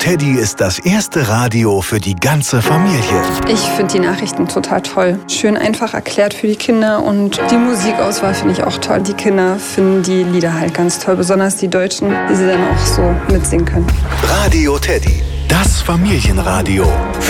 Teddy ist das erste Radio für die ganze Familie. Ich finde die Nachrichten total toll. Schön einfach erklärt für die Kinder und die Musikauswahl finde ich auch toll. Die Kinder finden die Lieder halt ganz toll, besonders die Deutschen, die sie dann auch so mitsingen können. Radio Teddy, das Familienradio.